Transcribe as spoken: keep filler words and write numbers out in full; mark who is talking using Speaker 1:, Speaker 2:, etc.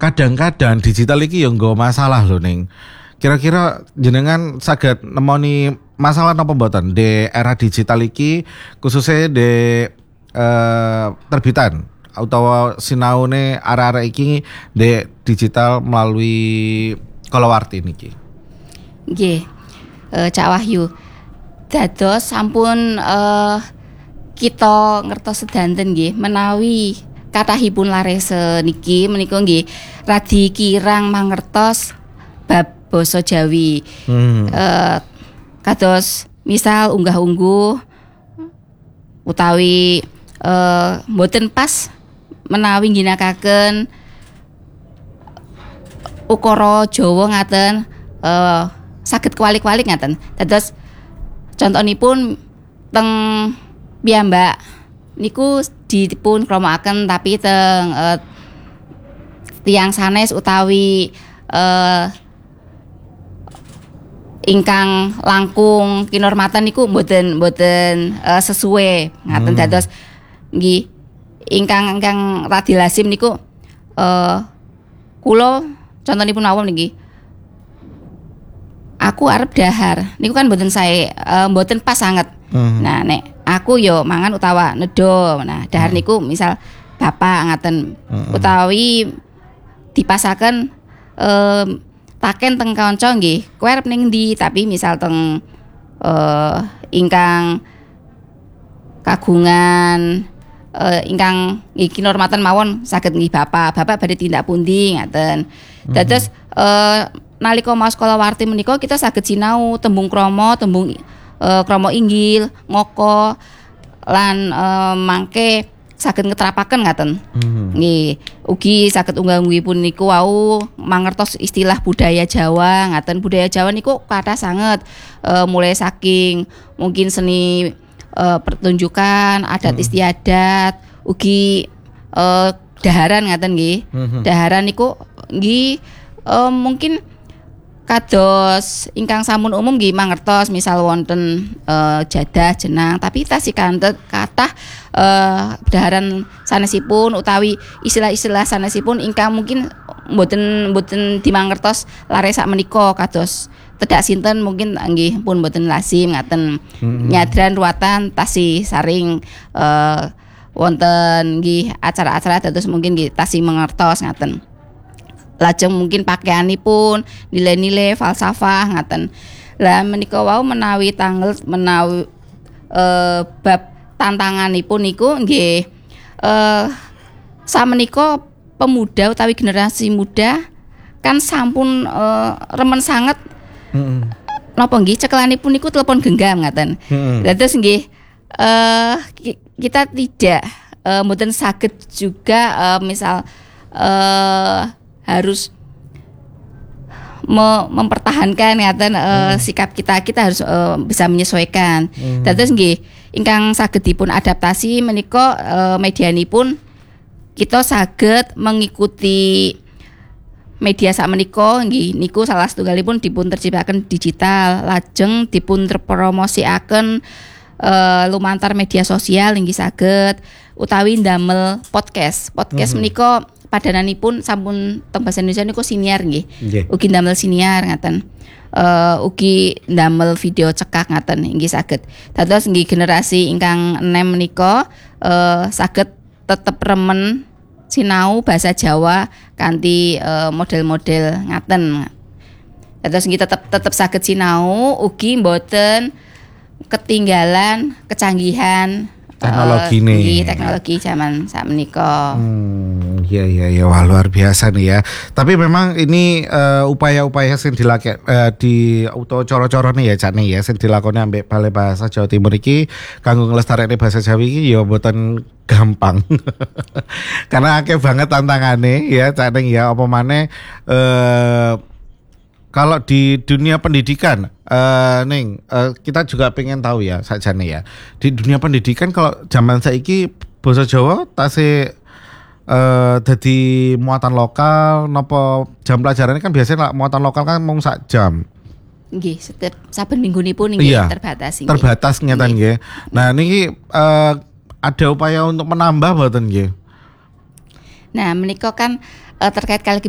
Speaker 1: kadang-kadang digital iki yo nggo masalah lho ning. Kira-kira jenengan saged nemoni masalah napa mboten di era digital iki khususnya di eh, terbitan utawa sinaune arek-arek iki di digital melalui kalawarti niki.
Speaker 2: Nggih. Uh, Cak Wahyu. Dados sampun uh, kita ngertos sedanten nggih menawi kathahipun larese niki menika nggih radi kirang mangertos bab basa Jawi. Hmm. Uh, kados misal unggah-ungguh utawi uh, mboten pas menawi ngginakaken ukara Jawa ngaten uh, saged kwalik-kwalik ngaten. Dados contonipun teng piyambak niku dipun kromakaken tapi teng uh, tiyang sanes utawi uh, ingkang langkung kinormatan niku mboten mboten uh, sesuai ngaten. Hmm. Dados nggih ingkang ingkang radi lazim niku uh, kula contonipun mawon niki aku arep dahar niku kan mboten sae uh, mboten pas sanget. Hmm. Nah nek aku yo mangan utawa nedo. Nah dahar hmm. niku misal bapak ngaten hmm. utawi dipasaken um, taken teng kanca nggih kowe arep ning ndi tapi misal teng uh, ingkang kagungan uh, ingkang iki normatan mawon saged nggih bapak bapak badhe tindak pundi ngaten. Dados uh, nalika maos kalawarti menika kita saged sinau tembung krama tembung uh, krama inggil ngoko lan uh, mangke saged ngetrapaken ngaten. Hmm. Nggih, ugi saged unggah-unggihipun niku wau mangertos istilah budaya Jawa ngaten. Budaya Jawa niku kathah sanget e, mulai saking mungkin seni e, pertunjukan, adat hmm. istiadat, ugi e, daharan ngaten nggih. Hmm. Daharan niku nggih e, mungkin kados ingkang sampun umum nggih mangertos misal wonten uh, jadah jenang tapi tasih kantet kathah uh, daharan sanesipun utawi istilah-istilah sanesipun ingkang mungkin mboten mboten dimangertos lare sak menika kados tedak sinten mungkin nggih pun mboten lazim ngaten. Hmm. Nyadran ruwatan tasih saring uh, wonten nggih acara-acara dados mungkin nggih tasih mangertos ngaten. Lajeng mungkin pakaianipun nilai-nilai falsafah ngaten. Lah menika wau menawi tanggal menawi eh, bab tantanganipun niku nggih eh samenika pemuda utawi generasi muda kan sampun eh, remen sanget. Heeh. Napa nggih cekelanipun niku telepon genggam ngaten. Lah terus nggih eh kita tidak eh, mboten saged juga eh, misal eh harus me- mempertahankan ngaten uh, hmm. sikap kita kita harus uh, bisa menyesuaikan. Hmm. Terus nggih ingkang saged dipun adaptasi menika uh, medianipun kita saged mengikuti media sak menika nggih niku salah setunggalipun dipun terciptaken digital lajeng dipun terpromosiaken uh, lumantar media sosial inggih saged utawi ndamel podcast. Podcast hmm. menika padananipun sampun teng basa Indonesia niku siniar nggih. Okay. Ugi ndamel siniar ngaten. Uh, ugi ndamel video cekak ngaten inggih saged. Dados nggih generasi ingkang enem menika uh, saged tetep remen sinau basa Jawa kanthi uh, model-model ngaten. Dados nggih tetep tetep saged sinau ugi mboten ketinggalan kecanggihan teknologi uh, nih. Teknologi zaman saat menika.
Speaker 1: Hmm, iya iya iya wah luar biasa nih ya. Tapi memang ini uh, upaya-upaya sing dilakek uh, di utawa cara-cara nih ya Cak nih ya sing dilakoni ambek Balai Bahasa Jawa Timur iki kanggo nglestarekne basa Jawa iki ya mboten gampang. Karena akeh banget tantangane ya Cak nih ya apa maneh uh, kalau di dunia pendidikan, uh, Neng, uh, kita juga pengen tahu ya, sajane ya. Di dunia pendidikan kalau zaman saiki basa Jawa tasih uh, dadi muatan lokal, nopo jam pelajaran kan biasanya muatan lokal kan mung sak jam.
Speaker 2: Nggih, setiap saben minggunipun nggih iya, terbatas nggih.
Speaker 1: Terbatas ngeten nggih. Nah niki uh, ada upaya untuk menambah mboten nggih?
Speaker 2: Nah, menika kan uh, terkait kali